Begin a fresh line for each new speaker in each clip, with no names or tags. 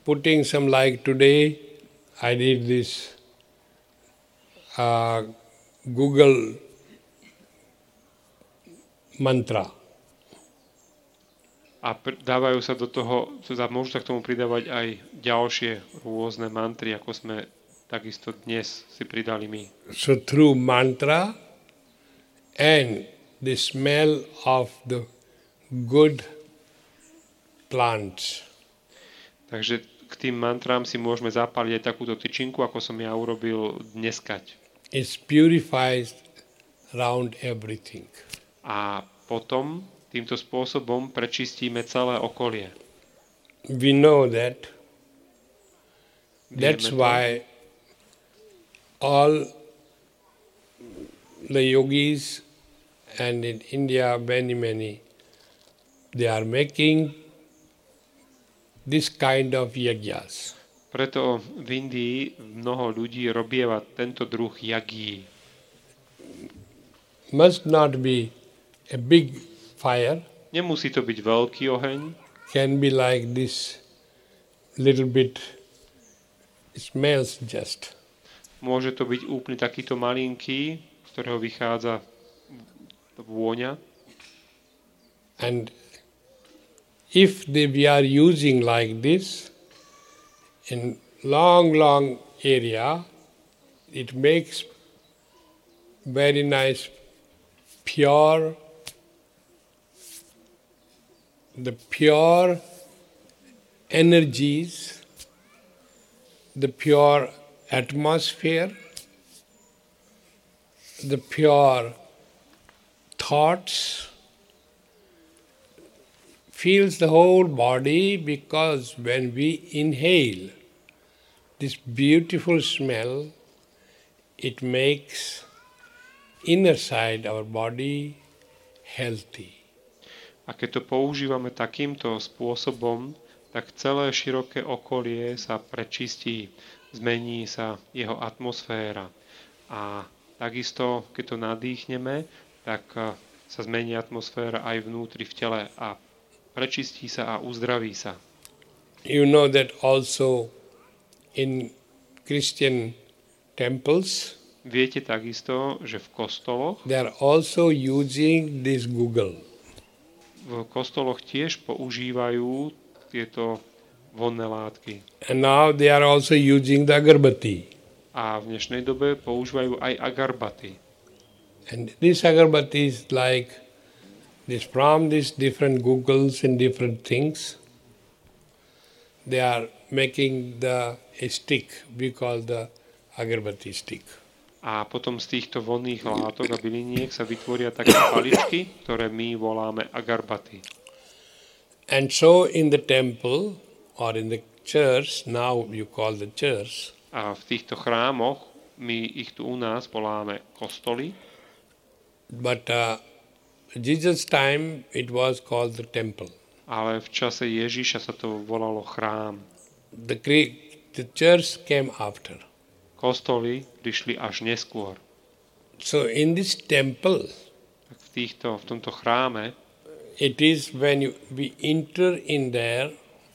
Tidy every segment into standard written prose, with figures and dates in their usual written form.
putting some, like today, I did this Google mantra.
A dávajú sa do toho, teda môžu sa k tomu pridávať aj ďalšie rôzne mantry, ako sme takisto dnes si pridali my.
So through mantra and the smell of the good plants,
Takže k tým mantrám si môžeme zapáliť aj takúto tyčinku, ako som ja urobil dneskať.
it purifies around everything.
A potom týmto spôsobom prečistíme celé okolie.
We know that.
Vieme
That's
to.
why all the yogis and in India many, they are making this kind of yajnas.
Preto v Indii mnoho ľudí robieva tento druh jagí.
Must not be a big fire,
Nemusí to byť veľký oheň,
can be like this little bit, smells just.
môže to byť úplne takýto malinký, z ktorého vychádza vôňa.
And if we are using like this in long area, it makes very nice pure, the pure energies, the pure atmosphere, the pure thoughts, fills the whole body, because when we inhale this beautiful smell, it makes inner side our body healthy.
A keď to používame takýmto spôsobom, tak celé široké okolie sa prečistí, zmení sa jeho atmosféra. A takisto, keď to nadýchneme, tak sa zmení atmosféra aj vnútri v tele a prečistí sa a uzdraví sa.
You know that also in Christian temples,
Viete takisto, že v kostoloch,
they are also using this Google.
v kostoloch tiež používajú tieto vonné látky.
And now they are also using the agarbatti.
A v dnešnej dobe používajú aj agarbaty.
And this agarbatti is like this, from these different Googles and different things, they are making a stick, we call the agarbatti stick.
A potom z týchto vonných látok a byliniek sa vytvoria také paličky, ktoré my voláme agarbaty.
And so in the temple or in the church, now you call the church,
A v týchto chrámoch, my ich tu u nás voláme kostoly,
but Jesus' time it was called the temple.
ale v čase Ježiša sa to volalo chrám.
The church came after.
Kostoly prišli až neskôr.
So in this temple,
Tak v tomto chráme,
it is when we enter in there,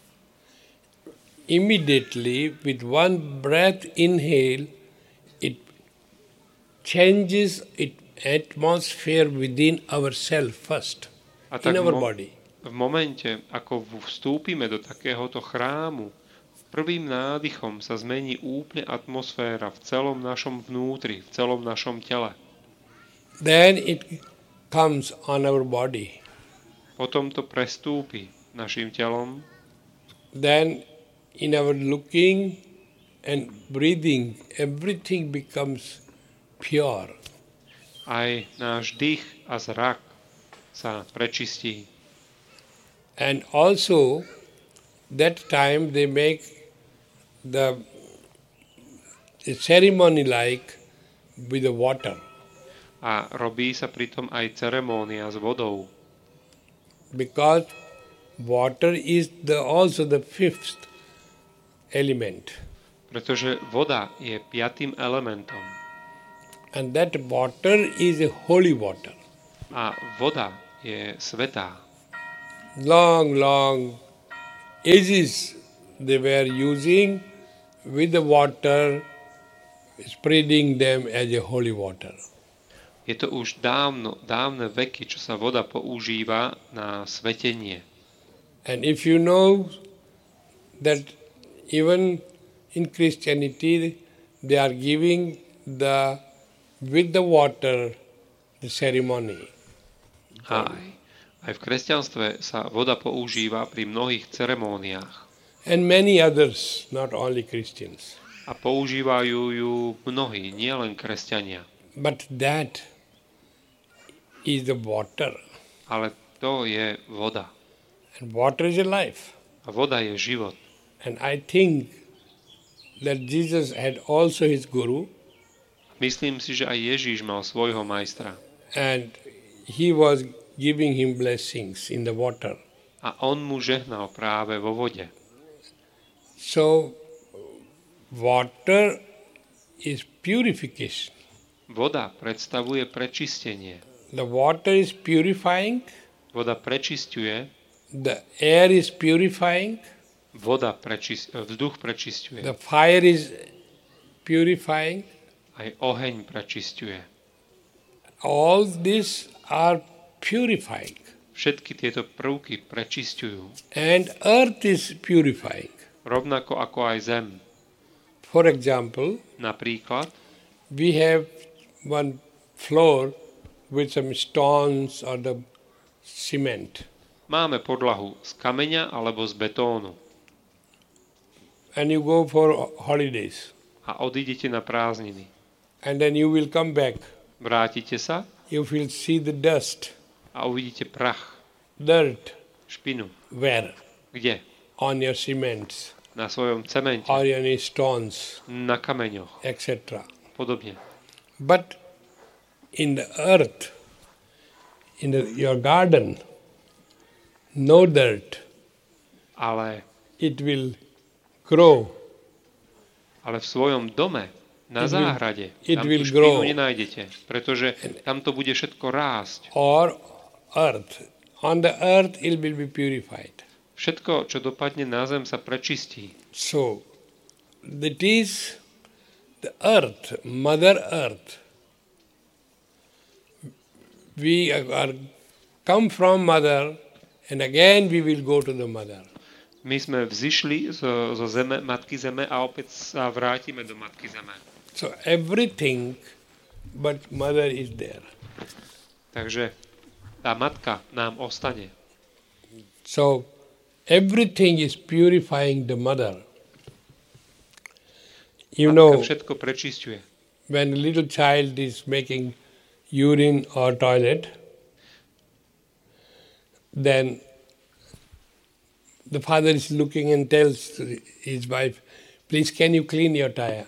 immediately with one breath inhale, it changes it atmosphere within ourselves first,
a
in
tak
our body.
v momente, ako vstúpime do takéhoto chrámu, prvým nádychom sa zmení úplne atmosféra v celom našom vnútri, v celom našom tele.
Then it comes on our body.
Potom to prestúpi našim telom,
Then in our looking and breathing, everything becomes pure.
aj náš dých a zrak sa prečistí.
And also, that time they make the ceremony like with the water.
A robí sa pritom aj ceremónia s vodou,
Because water is also the fifth element.
pretože voda je piatým elementom.
And that water is a holy water.
A voda je svätá.
Long ages they were using with the water, spreading them as a holy water.
Je to už dávne veky, čo sa voda používa na svetenie.
And if you know that even in Christianity they are giving with the water the ceremony.
Aj v kresťanstve sa voda používa pri mnohých ceremóniách.
And many others, not only Christians.
A používajú ju mnohí, nielen kresťania.
But that is the water.
Ale to je voda.
And water is a life.
A voda je život.
And I think that Jesus had also his guru.
Myslím si, že aj Ježíš mal svojho majstra.
And he was giving him blessings in the water.
A on mu žehnal práve vo vode.
So, water is purification.
Voda predstavuje prečistenie.
The water is purifying.
Voda prečisťuje.
The air is purifying.
Vzduch prečisťuje.
The fire is purifying.
Aj oheň prečisťuje.
All these are purifying.
Všetky tieto prvky prečisťujú.
And earth is purifying.
Rovnako ako aj zem.
For example,
napríklad,
we have one floor with some stones or the cement.
Máme podlahu z kameňa alebo z betónu.
And you go for holidays.
A odídete na prázdniny.
And then you will come back.
Vrátite sa.
You will see the dust.
A uvidíte prach.
Dirt.
Špinu.
Where?
Kde?
On your cements.
Na svojom cemente.
Or any stones.
Na kameňoch.
Etc.
Podobne.
But in the earth, your garden, no dirt.
Ale
it will grow.
Ale v svojom dome, na záhrade, tam tú špinu
grow.
Nenájdete, pretože tam to bude všetko rásť.
Or earth. On the earth it will be purified.
Všetko, čo dopadne na zem, sa prečistí.
So, that is the earth, Mother Earth. We are come from Mother and again we will go to the Mother.
My sme vzišli zo zeme, Matky Zeme a opäť sa vrátime do Matky Zeme.
So everything but Mother is there.
Takže tá Matka nám ostane.
So everything is purifying the Mother. You
Matka
know,
všetko prečisťuje.
when a little child is making urine or toilet, then the father is looking and tells his wife, please can you clean your tire?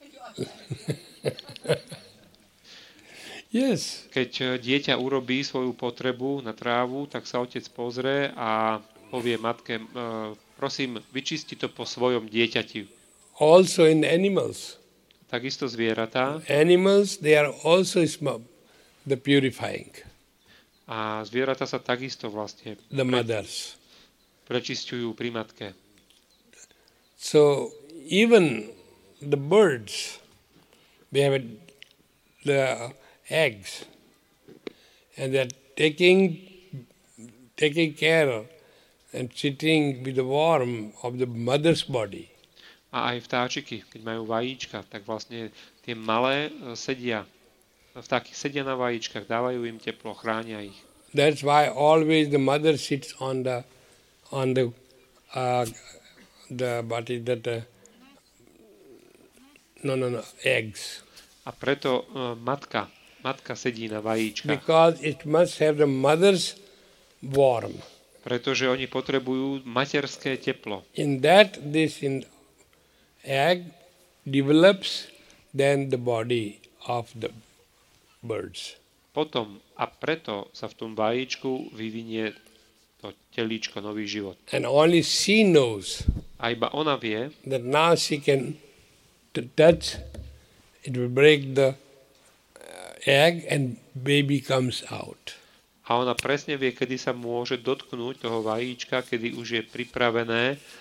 Yes.
Keď dieťa urobí svoju potrebu na trávu, tak sa otec pozrie a povie matke, prosím, vyčisti to po svojom dieťati.
Also in animals.
Takisto zvieratá.
Animals, they are also the purifying.
A zvieratá sa takisto vlastne
the mothers.
Prečisťujú pri matke.
So even the birds, they have the eggs, and they're taking care and sitting with the warmth of the mother's body.
A aj vtáčiky, keď majú vajíčka, tak vlastne tie malé vtáky sedia na vajíčkach, dávajú im teplo, chránia ich.
That's why always the mother sits on the what is that? Eggs.
A preto matka sedí na vajíčkach.
Because it must have the mother's warmth.
Pretože oni potrebujú materské teplo.
In that, this egg develops then the body of the birds.
Potom a preto sa v tom vajíčku vyvinie to telíčko, nový život.
And only she knows
a iba ona vie,
that now she can touch, it will break the egg and baby comes out.
A ona presne vie, kedy sa môže dotknúť toho vajíčka, kedy už je pripravené